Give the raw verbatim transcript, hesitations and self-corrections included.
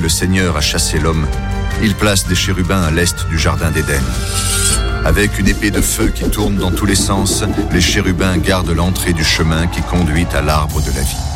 le Seigneur a chassé l'homme, il place des chérubins à l'est du jardin d'Éden. Avec une épée de feu qui tourne dans tous les sens, les chérubins gardent l'entrée du chemin qui conduit à l'arbre de la vie.